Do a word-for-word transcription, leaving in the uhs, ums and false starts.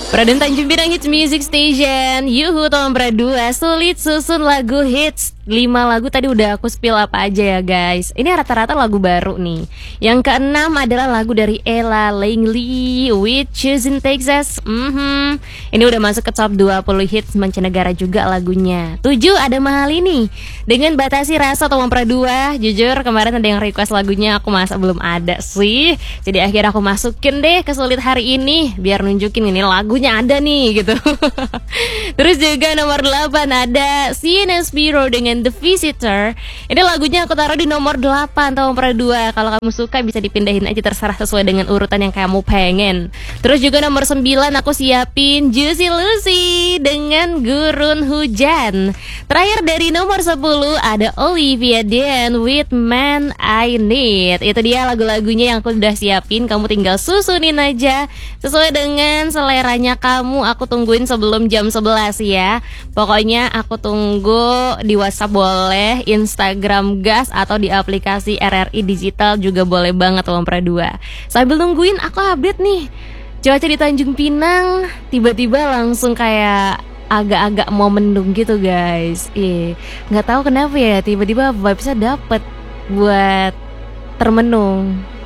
Pradon Tanjung Pinang Hits Music Station. Yuhu Tombra dua sulit susun lagu hits. Lima lagu tadi udah aku spill apa aja ya guys. Ini rata-rata lagu baru nih. Yang keenam adalah lagu dari Ella Langley with Choosing Texas. mm-hmm. Ini udah masuk ke top dua puluh hits mancanegara juga lagunya. Tujuh ada Mahal ini dengan Batasi Rasa Tombra dua. Jujur kemarin ada yang request lagunya, aku masa belum ada sih. Jadi akhirnya aku masukin deh ke sulit hari ini biar nunjukin ini lagunya ada nih gitu. Terus juga nomor delapan ada C N S Biro dengan The Visitor. Ini lagunya aku taruh di nomor delapan Tombra dua. Kalau kamu suka bisa dipindahin aja, terserah sesuai dengan urutan yang kamu pengen. Terus juga nomor sembilan aku siapin Juicy Lucy dengan Gurun Hujan. Terakhir dari nomor sepuluh ada Olivia Dean with Man I Need. Itu dia lagu-lagunya yang aku udah siapin. Kamu tinggal susunin aja sesuai dengan seleranya kamu. Aku tungguin sebelum jam sebelas ya. Pokoknya aku tunggu di WhatsApp boleh, Instagram gas, atau di aplikasi R R I Digital juga boleh banget Tombra dua. Sambil nungguin aku update nih cuaca di Tanjung Pinang, tiba-tiba langsung kayak agak-agak mau mendung gitu guys. Ih, nggak tahu kenapa ya, tiba-tiba vibesnya dapet buat termenung.